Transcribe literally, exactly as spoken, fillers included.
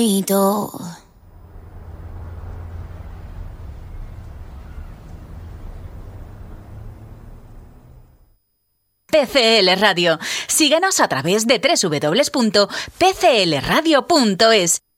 P C L Radio. Síguenos a través de doble u doble u doble u punto p c l radio punto es.